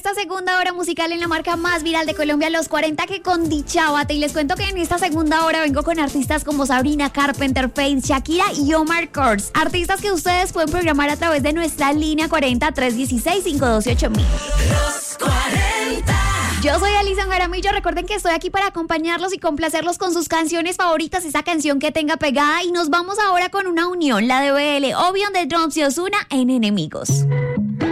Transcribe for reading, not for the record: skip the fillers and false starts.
esta segunda hora musical en la marca más viral de Colombia, Los 40, que con Dichábate. Y les cuento que en esta segunda hora vengo con artistas como Sabrina Carpenter, Faith, Shakira y Omar Kurz. Artistas que ustedes pueden programar a través de nuestra línea 40-316-512-8000. Los 40. Yo soy Alison Jaramillo. Recuerden que estoy aquí para acompañarlos y complacerlos con sus canciones favoritas, esa canción que tenga pegada. Y nos vamos ahora con una unión, la de BL, Obion de Drums y Ozuna en Enemigos.